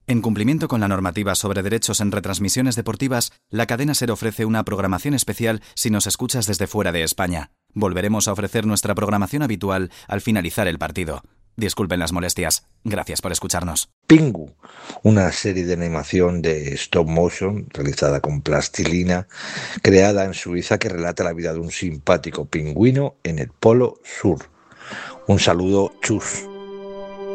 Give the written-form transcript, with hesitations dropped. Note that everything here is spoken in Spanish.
En cumplimiento con la normativa sobre derechos en retransmisiones deportivas, la cadena SER ofrece una programación especial si nos escuchas desde fuera de España. Volveremos a ofrecer nuestra programación habitual al finalizar el partido. Disculpen las molestias. Gracias por escucharnos. Pingu, una serie de animación de stop motion realizada con plastilina, creada en Suiza, que relata la vida de un simpático pingüino en el Polo Sur. Un saludo, chus.